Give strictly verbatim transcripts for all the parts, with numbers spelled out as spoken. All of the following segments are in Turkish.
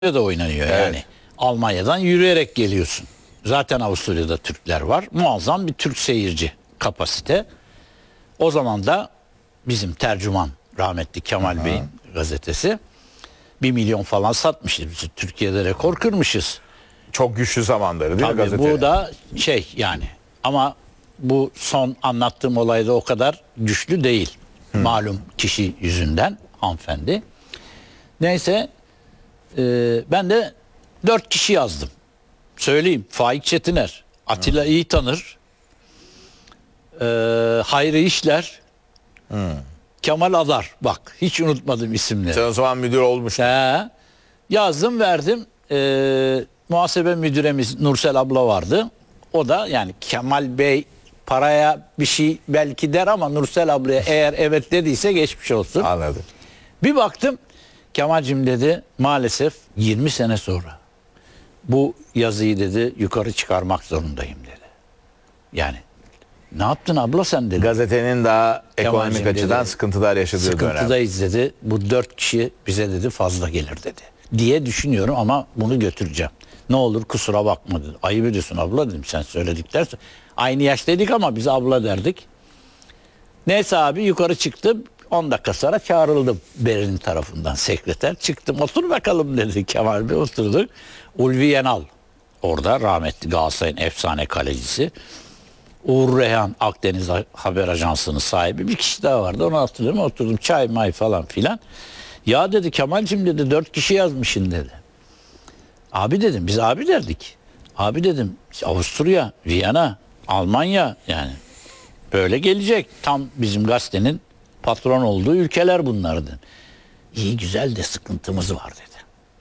da oynanıyor Evet. yani. Almanya'dan yürüyerek geliyorsun. Zaten Avusturya'da Türkler var. Muazzam bir Türk seyirci kapasite. O zaman da bizim tercüman rahmetli Kemal Aha. Bey'in gazetesi bir milyon falan satmışız. Biz Türkiye'de rekor kırmışız. Çok güçlü zamanları değil Tabii mi gazetenin? bu da şey yani ama bu son anlattığım olayda o kadar güçlü değil. Hmm. Malum kişi yüzünden hanımefendi. Neyse e, ben de dört kişi yazdım. Söyleyeyim. Faik Çetiner, Atilla hmm. iyi tanır. E, Hayri İşler, hmm. Kemal Adar. Bak hiç unutmadım isimleri. Sen o zaman müdür olmuştun. He, yazdım verdim. E, muhasebe müdüremiz Nursel abla vardı. O da yani Kemal Bey paraya bir şey belki der ama Nursel ablaya eğer evet dediyse geçmiş olsun. Anladım. Bir baktım Kemal'cim dedi maalesef yirmi sene sonra bu yazıyı dedi yukarı çıkarmak zorundayım dedi. Yani ne yaptın abla sen dedi. Gazetenin daha ekonomik Kemal'cim açıdan dedi, sıkıntılar yaşadığı dönem. Sıkıntıdayız dedi. Bu dört kişi bize dedi fazla gelir dedi. Diye düşünüyorum ama bunu götüreceğim. Ne olur kusura bakma dedi. Ayıp ediyorsun abla dedim sen söyledikler. Aynı yaştaydık ama biz abla derdik. Neyse abi yukarı çıktım. on dakika sonra çağrıldım Berlin tarafından sekreter. Çıktım otur bakalım dedi Kemal Bey oturduk. Ulvi Yenal orada rahmetli Galatasaray'ın efsane kalecisi. Uğur Reyhan Akdeniz Haber Ajansı'nın sahibi bir kişi daha vardı onu hatırlıyorum oturdum çay may falan filan. Ya dedi Kemal'cim dedi dört kişi yazmışsın dedi. Abi dedim biz abi derdik. Abi dedim Avusturya, Viyana, Almanya yani böyle gelecek. Tam bizim gazetenin patron olduğu ülkeler bunlardı. İyi güzel de sıkıntımız var dedi.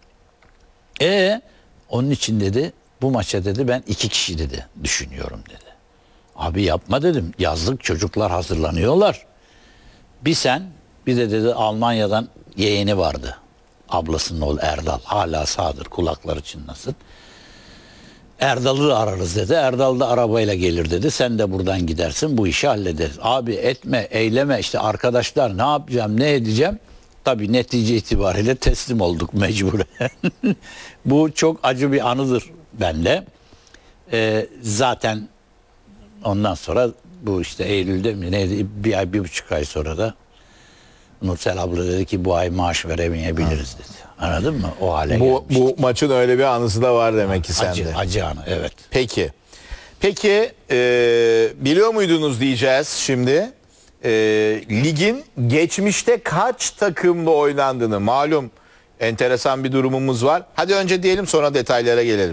E onun için dedi bu maça dedi ben iki kişi dedi düşünüyorum dedi. Abi yapma dedim. Yazlık çocuklar hazırlanıyorlar. Bir sen bir de dedi Almanya'dan yeğeni vardı. Ablasının oğlu Erdal. Hala sağdır kulakları çınlasın. Erdal'ı da ararız dedi. Erdal da arabayla gelir dedi. Sen de buradan gidersin bu işi hallederiz. Abi etme eyleme işte arkadaşlar ne yapacağım ne edeceğim. Tabii netice itibariyle teslim olduk mecburen. Bu çok acı bir anıdır bende. Ee, zaten ondan sonra bu işte Eylül'de mi neydi bir ay bir buçuk ay sonra da Nursel abla dedi ki bu ay maaş veremeyebiliriz dedi. Anladın mı? O hale bu, gelmişti. bu maçın öyle bir anısı da var demek ki sende. Acı, acı anı evet. Peki. Peki e, biliyor muydunuz diyeceğiz şimdi. E, ligin geçmişte kaç takımla oynandığını malum enteresan bir durumumuz var. Hadi önce diyelim sonra detaylara gelelim.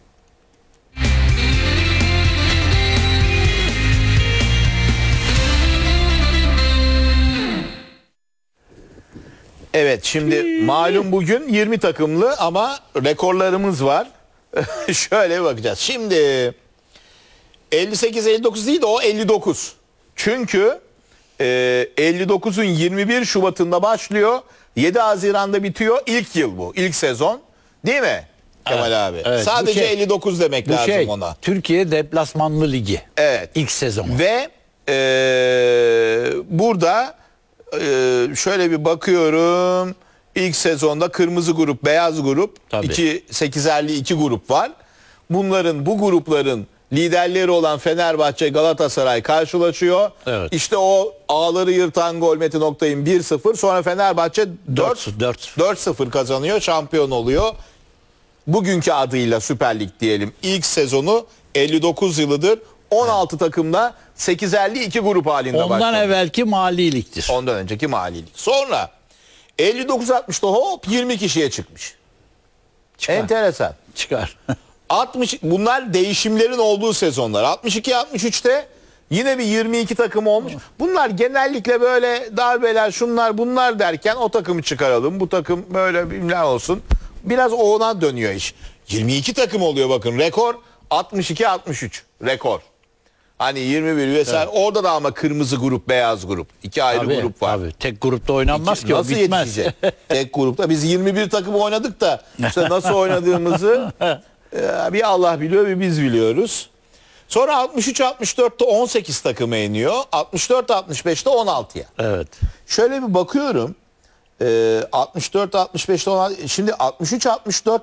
Evet şimdi malum bugün yirmi takımlı ama rekorlarımız var. Şöyle bir bakacağız. Şimdi elli sekiz elli dokuz değil de o elli dokuz. Çünkü e, elli dokuzun yirmi bir Şubat'ında başlıyor. yedi Haziran'da bitiyor. İlk yıl bu. İlk sezon. Değil mi Kemal evet, abi? Evet, Sadece şey, elli dokuz demek lazım şey, ona. Türkiye Deplasmanlı Ligi. Evet. İlk sezon. Ve e, burada e, şöyle bir bakıyorum. İlk sezonda kırmızı grup, beyaz grup, iki sekizerli iki grup var. Bunların bu grupların liderleri olan Fenerbahçe, Galatasaray karşılaşıyor. Evet. İşte o ağları yırtan gol Metin Oktay'ın bir sıfır. Sonra Fenerbahçe dört sıfır kazanıyor, şampiyon oluyor. Bugünkü adıyla Süper Lig diyelim. İlk sezonu elli dokuz yılıdır. on altı evet. takımla sekizerli iki grup halinde Ondan başladı. Ondan evvelki maliliktir. Ondan önceki malilik. Sonra elli dokuz altmışta hop yirmi kişiye çıkmış. Çıkar. Enteresan. Çıkar. altmış bunlar değişimlerin olduğu sezonlar. altmış iki altmış üçte yine bir yirmi iki takım olmuş. Bunlar genellikle böyle darbeler şunlar bunlar derken o takımı çıkaralım. Bu takım böyle bilmem olsun. Biraz ona dönüyor iş. yirmi iki takım oluyor bakın. Rekor altmış iki altmış üç. Rekor. Hani yirmi bir vesaire. Evet. Orada da ama kırmızı grup, beyaz grup. İki ayrı tabii, grup var. Tabii. Tek grupta oynanmaz İki, ki nasıl o bitmez. Tek grupta. Biz yirmi bir takım oynadık da işte nasıl oynadığımızı bir Allah biliyor bir biz biliyoruz. Sonra altmış üç altmış dörtte on sekiz takıma iniyor. altmış dört altmış beşte on altıya. Evet. Şöyle bir bakıyorum. Ee, altmış dört altmış beşte olan şimdi altmış üç altmış dört